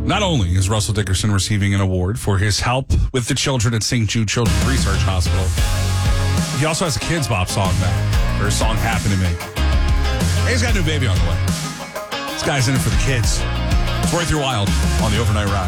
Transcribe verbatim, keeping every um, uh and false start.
Not only is Russell Dickerson receiving an award for his help with the children at Saint Jude Children's Research Hospital, he also has a Kids Bop song now, or a song Happened to Me. Hey, he's got a new baby on the way. This guy's in it for the kids. It's worth your while on the Overnight Ride.